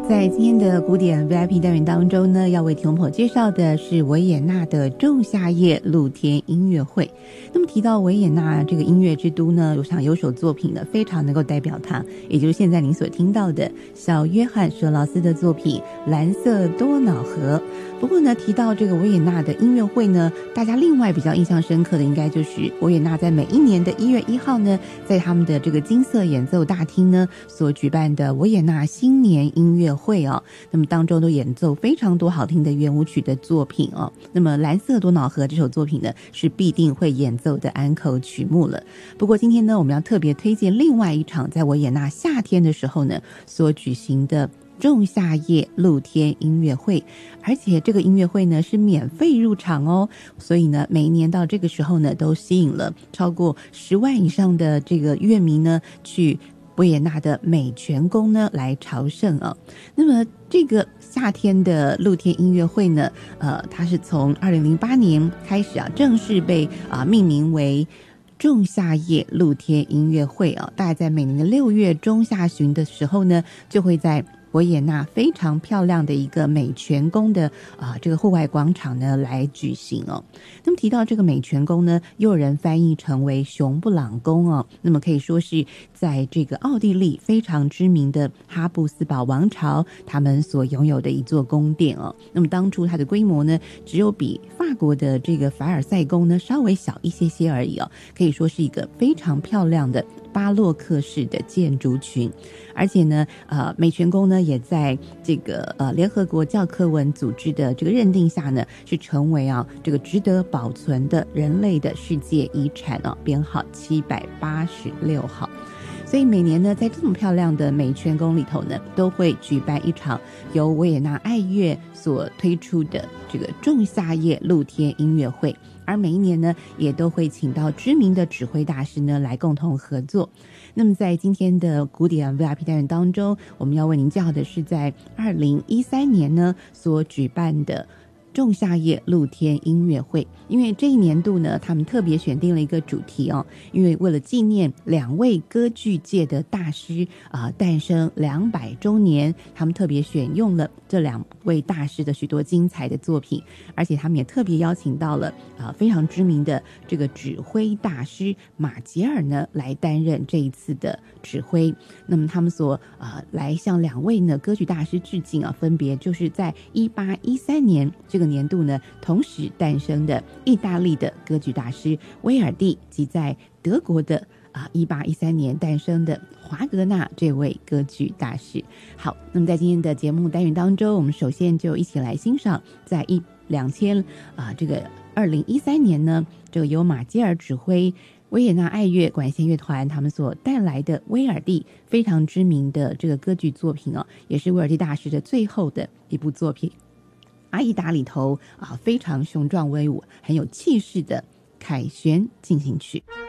在今天的古典 VIP 单元当中呢，要为听众朋友介绍的是维也纳的仲夏夜露天音乐会。那么提到维也纳这个音乐之都呢，我想有首作品呢非常能够代表它，也就是现在您所听到的小约翰舍劳斯的作品《蓝色多瑙河》。不过呢，提到这个维也纳的音乐会呢，大家另外比较印象深刻的应该就是维也纳在每一年的1月1号呢，在他们的这个金色演奏大厅呢所举办的维也纳新年音乐会哦。那么当中都演奏非常多好听的圆舞曲的作品哦。那么蓝色多瑙河这首作品呢，是必定会演奏的安可曲目了。不过今天呢，我们要特别推荐另外一场在维也纳夏天的时候呢所举行的仲夏夜露天音乐会，而且这个音乐会呢是免费入场哦，所以呢每一年到这个时候呢都吸引了超过10万以上的这个乐迷呢去维也纳的美泉宫呢来朝圣啊。那么这个夏天的露天音乐会呢，它是从2008年开始啊正式被命名为仲夏夜露天音乐会啊，大概在每年的6月中下旬的时候呢，就会在维也纳非常漂亮的一个美泉宫的这个户外广场呢来举行哦。那么提到这个美泉宫呢，又有人翻译成为熊布朗宫哦，那么可以说是在这个奥地利非常知名的哈布斯堡王朝他们所拥有的一座宫殿哦。那么当初它的规模呢，只有比法国的这个凡尔赛宫呢稍微小一些些而已哦，可以说是一个非常漂亮的巴洛克式的建筑群。而且呢美泉宫呢也在这个联合国教科文组织的这个认定下呢，是成为这个值得保存的人类的世界遗产编号786号。所以每年呢，在这种漂亮的美泉宫里头呢，都会举办一场由维也纳爱乐所推出的这个仲夏夜露天音乐会，而每一年呢，也都会请到知名的指挥大师呢来共同合作。那么在今天的古典 VIP 单元当中，我们要为您介绍的是在2013年呢所举办的仲夏夜露天音乐会。因为这一年度呢，他们特别选定了一个主题哦，因为为了纪念2位歌剧界的大师诞生200周年，他们特别选用了这2位大师的许多精彩的作品，而且他们也特别邀请到了非常知名的这个指挥大师马杰尔呢来担任这一次的指挥。那么他们所来向2位呢歌剧大师致敬分别就是在1813年这个年度呢同时诞生的意大利的歌剧大师威尔第，及在德国的1813年诞生的华格纳这位歌剧大师。好，那么在今天的节目单元当中，我们首先就一起来欣赏在2013年呢，这个由马杰尔指挥维也纳爱乐管弦乐团他们所带来的威尔第非常知名的这个歌剧作品也是威尔第大师的最后的一部作品，阿依达里头非常雄壮威武很有气势的凯旋进行曲。